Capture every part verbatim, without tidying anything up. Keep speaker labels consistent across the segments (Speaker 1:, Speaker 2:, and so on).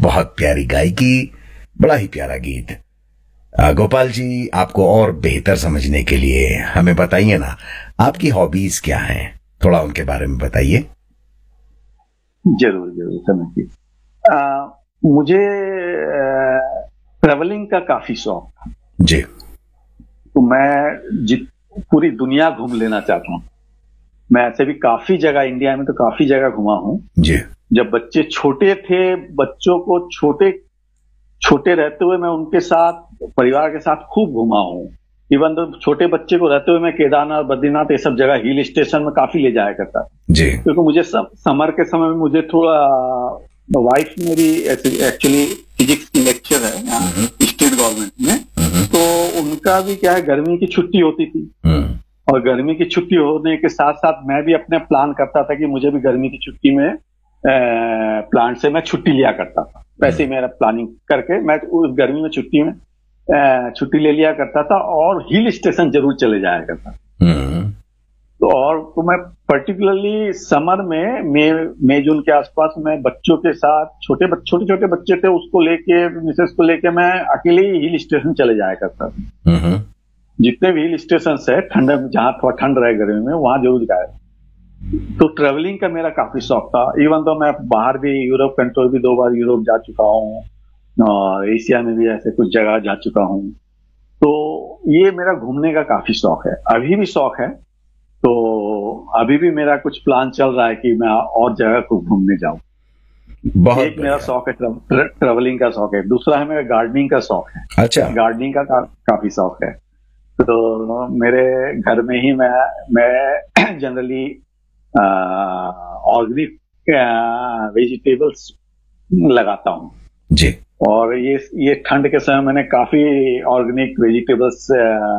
Speaker 1: बहुत प्यारी गायकी, बड़ा ही प्यारा गीत। आ, गोपाल जी, आपको और बेहतर समझने के लिए हमें बताइए ना, आपकी हॉबीज क्या हैं, थोड़ा उनके बारे में बताइए।
Speaker 2: जरूर जरूर समझिए। मुझे ट्रेवलिंग का काफी शौक था
Speaker 1: जी।
Speaker 2: तो मैं जित पूरी दुनिया घूम लेना चाहता हूँ। मैं ऐसे भी काफी जगह इंडिया में तो काफी जगह घुमा हूँ
Speaker 1: जी।
Speaker 2: जब बच्चे छोटे थे, बच्चों को छोटे छोटे रहते हुए मैं उनके साथ परिवार के साथ खूब घुमा हूँ। इवन तो छोटे बच्चे को रहते हुए मैं केदारनाथ, बद्रीनाथ, ये सब जगह हिल स्टेशन में काफी ले जाया करता
Speaker 1: जी।
Speaker 2: क्योंकि मुझे सम, समर के समय में मुझे थोड़ा, वाइफ मेरी एक्चुअली फिजिक्स की लेक्चर है यहाँ स्टेट गवर्नमेंट में, तो उनका भी क्या है, गर्मी की छुट्टी होती थी और गर्मी की छुट्टी होने के साथ साथ मैं भी अपने प्लान करता था कि मुझे भी गर्मी की छुट्टी में प्लांट से मैं छुट्टी लिया करता था। वैसे ही मेरा प्लानिंग करके मैं उस गर्मी में छुट्टी में छुट्टी ले लिया करता था और हिल स्टेशन जरूर चले जाया करता था। तो और तो मैं पर्टिकुलरली समर में मई मई जून के आसपास मैं बच्चों के साथ, छोटे छोटे छोटे बच्चे थे, उसको लेके, मिसेस को लेके मैं अकेले ही हिल स्टेशन चले जाया करता था। जितने भी हिल स्टेशन है ठंड, जहां थोड़ा ठंड रहे गर्मी में, वहां जरूर गए। तो ट्रेवलिंग का मेरा काफी शौक था। इवन तो मैं बाहर भी, यूरोप कंट्री भी दो बार यूरोप जा चुका हूँ और एशिया में भी ऐसे कुछ जगह जा चुका हूँ। तो ये मेरा घूमने का काफी शौक है, अभी भी शौक है। तो अभी भी मेरा कुछ प्लान चल रहा है कि मैं और जगह को घूमने जाऊं। एक मेरा शौक है, ट्रेवलिंग का शौक है। दूसरा है मेरा गार्डनिंग का शौक है।
Speaker 1: अच्छा।
Speaker 2: गार्डनिंग का का, काफी शौक है। तो मेरे घर में ही मैं मैं जनरली ऑर्गेनिक वेजिटेबल्स लगाता हूँ जी। और ये ये ठंड के समय मैंने काफी ऑर्गेनिक वेजिटेबल्स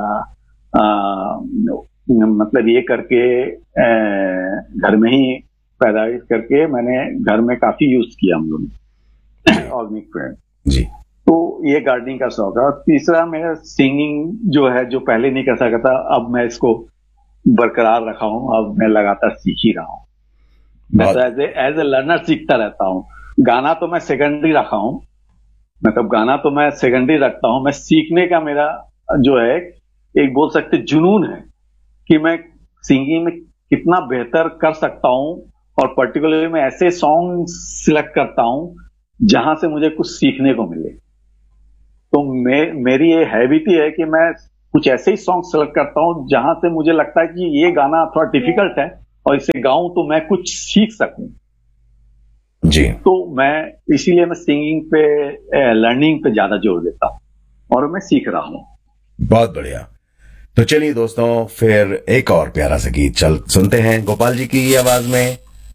Speaker 2: मतलब ये करके घर में ही पैदाइश करके मैंने घर में काफी यूज किया हम लोग ऑर्गेनिक पेड़ जी। तो ये गार्डनिंग का शौक है। और तीसरा मेरा सिंगिंग जो है, जो पहले नहीं कर सकता था, अब मैं इसको बरकरार रखा हूँ। अब मैं लगातार सीख ही रहा हूँ। मैं तो एज एज ए लर्नर सीखता रहता हूँ। गाना तो मैं सेकेंडरी रखा हूँ, मतलब गाना तो मैं सेकेंडरी रखता हूँ। मैं सीखने का मेरा जो है, एक बोल सकते जुनून है कि मैं सिंगिंग में कितना बेहतर कर सकता हूँ। और पर्टिकुलरली मैं ऐसे सॉन्ग सिलेक्ट करता हूँ जहां से मुझे कुछ सीखने को मिले। तो मे, मेरी ये हैबिट ही है कि मैं कुछ ऐसे ही सॉन्ग सेलेक्ट करता हूं जहां से मुझे लगता है कि ये गाना थोड़ा डिफिकल्ट है और इसे गाऊं तो मैं कुछ सीख सकूं जी। तो मैं इसीलिए मैं सिंगिंग पे, लर्निंग पे ज्यादा जोर देता हूं और मैं सीख रहा हूं।
Speaker 1: बहुत बढ़िया। तो चलिए दोस्तों, फिर एक और प्यारा सा गीत चल सुनते हैं गोपाल जी की आवाज में।